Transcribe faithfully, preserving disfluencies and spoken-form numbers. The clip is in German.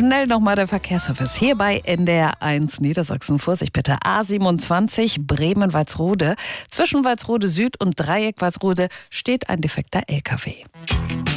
Schnell nochmal der Verkehrsservice hier bei N D R eins Niedersachsen. Vorsicht bitte, A siebenundzwanzig Bremen-Walsrode. Zwischen Walsrode Süd und Dreieck Walsrode steht ein defekter L K W.